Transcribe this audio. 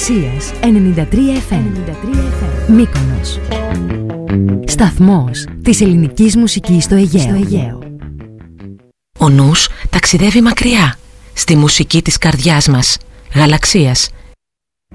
Γαλαξίας 93 FM. Μύκονος. Σταθμός της ελληνικής μουσικής στο Αιγαίο. Ο νους ταξιδεύει μακριά, στη μουσική της καρδιάς μας. Γαλαξίας